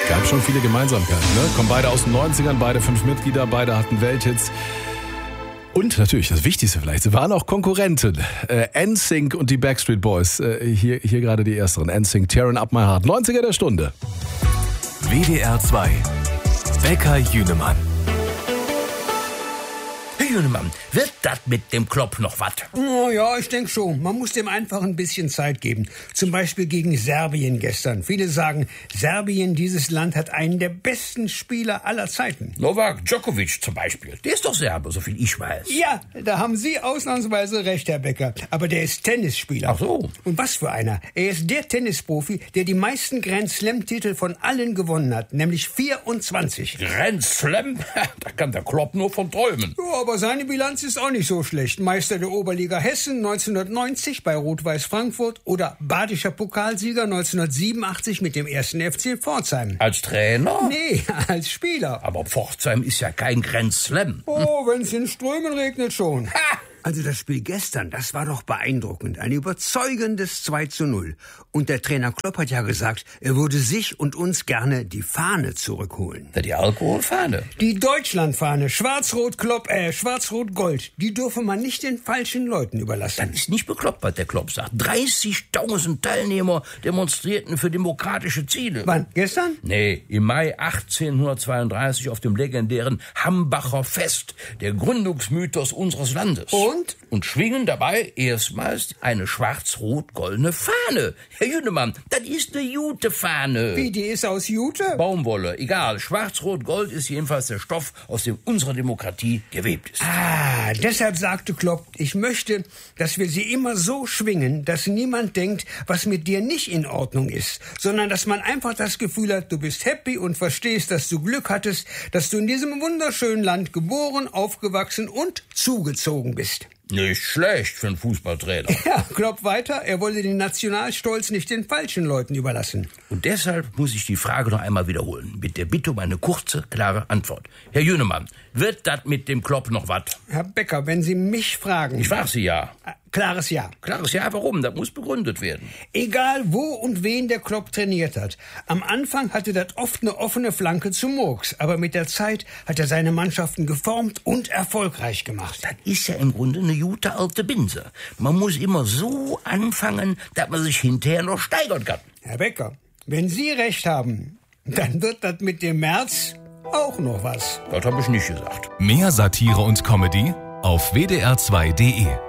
Gab schon viele Gemeinsamkeiten, ne? Kommen beide aus den 90ern, beide 5 Mitglieder, beide hatten Welthits. Und natürlich, das Wichtigste vielleicht, sie waren auch Konkurrenten. NSYNC und die Backstreet Boys. Hier gerade die ersteren. NSYNC, Tearing Up My Heart. 90er der Stunde. WDR 2. Bäcker Jünemann. Herr Jünemann, wird das mit dem Klopp noch was? Oh ja, ich denke schon. Man muss dem einfach ein bisschen Zeit geben. Zum Beispiel gegen Serbien gestern. Viele sagen, Serbien, dieses Land, hat einen der besten Spieler aller Zeiten. Novak Djokovic zum Beispiel. Der ist doch Serbe, so viel ich weiß. Ja, da haben Sie ausnahmsweise recht, Herr Becker. Aber der ist Tennisspieler. Ach so. Und was für einer. Er ist der Tennisprofi, der die meisten Grand Slam-Titel von allen gewonnen hat. Nämlich 24. Grand Slam? Da kann der Klopp nur von träumen. Ja, aber seine Bilanz ist auch nicht so schlecht. Meister der Oberliga Hessen 1990 bei Rot-Weiß Frankfurt oder badischer Pokalsieger 1987 mit dem 1. FC Pforzheim. Als Trainer? Nee, als Spieler. Aber Pforzheim ist ja kein Grand Slam. Oh, wenn es in Strömen regnet schon. Ha! Also das Spiel gestern, das war doch beeindruckend. Ein überzeugendes 2:0. Und der Trainer Klopp hat ja gesagt, er würde sich und uns gerne die Fahne zurückholen. Die Alkoholfahne? Die Deutschlandfahne, Schwarz-Rot-Gold, die dürfe man nicht den falschen Leuten überlassen. Das ist nicht bekloppt, was der Klopp sagt. 30.000 Teilnehmer demonstrierten für demokratische Ziele. Wann? Gestern? Nee, im Mai 1832 auf dem legendären Hambacher Fest, der Gründungsmythos unseres Landes. Und schwingen dabei erstmals eine schwarz-rot-goldene Fahne. Herr Jünemann, das ist eine Jute-Fahne. Wie, die ist aus Jute? Baumwolle, egal. Schwarz-rot-gold ist jedenfalls der Stoff, aus dem unsere Demokratie gewebt ist. Ah, deshalb sagte Klopp, ich möchte, dass wir sie immer so schwingen, dass niemand denkt, was mit dir nicht in Ordnung ist, sondern dass man einfach das Gefühl hat, du bist happy und verstehst, dass du Glück hattest, dass du in diesem wunderschönen Land geboren, aufgewachsen und zugezogen bist. Nicht schlecht für einen Fußballtrainer. Ja, Klopp weiter, er wolle den Nationalstolz nicht den falschen Leuten überlassen. Und deshalb muss ich die Frage noch einmal wiederholen, mit der Bitte um eine kurze, klare Antwort. Herr Jünemann, wird das mit dem Klopp noch was? Herr Becker, wenn Sie mich fragen... Ich frage Sie ja. Klares Ja. Klares Ja, warum? Das muss begründet werden. Egal wo und wen der Klopp trainiert hat. Am Anfang hatte das oft eine offene Flanke zu Murks. Aber mit der Zeit hat er seine Mannschaften geformt und erfolgreich gemacht. Das ist ja im Grunde eine gute alte Binse. Man muss immer so anfangen, dass man sich hinterher noch steigern kann. Herr Becker, wenn Sie recht haben, dann wird das mit dem März auch noch was. Das habe ich nicht gesagt. Mehr Satire und Comedy auf wdr2.de.